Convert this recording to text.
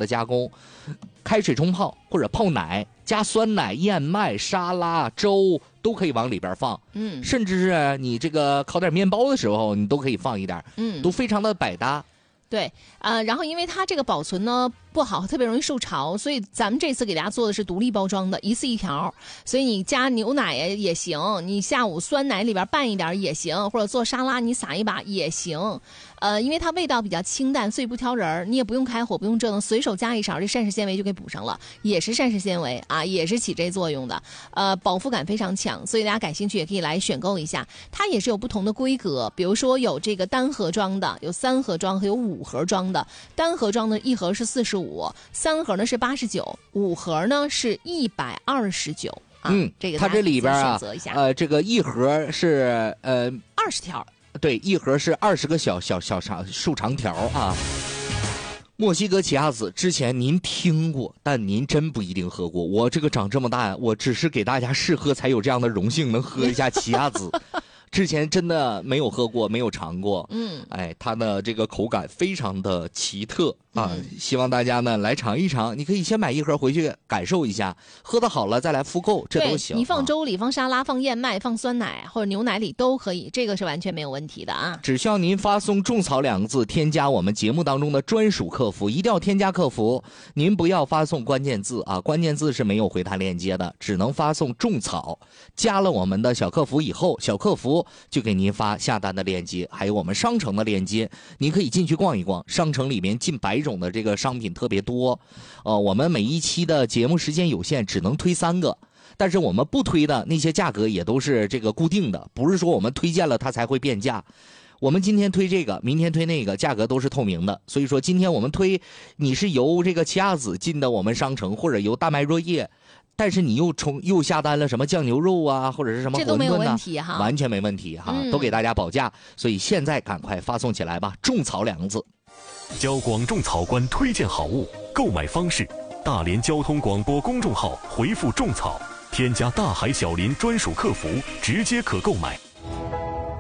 的加工，开水冲泡或者泡奶，加酸奶、燕麦、沙拉、粥都可以往里边放。甚至是你这个烤点面包的时候，你都可以放一点。都非常的百搭。 对，然后因为它这个保存呢不好，特别容易受潮，所以咱们这次给大家做的是独立包装的，一次一条，所以你加牛奶也行，你下午酸奶里边拌一点也行，或者做沙拉你撒一把也行。因为它味道比较清淡，所以不挑人，你也不用开火，不用折腾，随手加一勺，这膳食纤维就给补上了，也是膳食纤维啊，也是起这作用的。饱腹感非常强，所以大家感兴趣也可以来选购一下。它也是有不同的规格，比如说有这个单盒装的，有3盒装和有5盒装的。单盒装的1盒是45，3盒呢是89，5盒呢是129。这个它这里边啊， 选择一下这个1盒是 20条。 对，1盒是20个小竖长条啊。墨西哥奇亚籽之前您听过，但您真不一定喝过。我这个长这么大，我只是给大家试喝，才有这样的荣幸能喝一下奇亚籽。之前真的没有喝过，没有尝过。它的这个口感非常的奇特啊，希望大家呢来尝一尝。你可以先买1盒回去感受一下，喝得好了再来复购，这都行。 你放粥里、放沙拉、放燕麦、放酸奶或者牛奶里都可以，这个是完全没有问题的啊。 只需要您发送种草2个字，添加我们节目当中的专属客服，一定要添加客服，您不要发送关键字啊，关键字是没有回弹链接的，只能发送种草。加了我们的小客服以后，小客服就给您发下单的链接，还有我们商城的链接，您可以进去逛一逛。商城里面近100种的这个商品特别多，我们每一期的节目时间有限，只能推3个，但是我们不推的那些价格也都是这个固定的，不是说我们推荐了它才会变价。我们今天推这个，明天推那个，价格都是透明的。所以说今天我们推，你是由这个奇亚籽进的我们商城，或者由大麦若叶，但是你又下单了什么酱牛肉啊，或者是什么馄饨啊， 这都没有问题哈， 完全没问题哈，都给大家保价。所以现在赶快发送起来吧，种草2个字。 交广种草官推荐好物，购买方式：大连交通广播公众号回复种草，添加大海小林专属客服，直接可购买。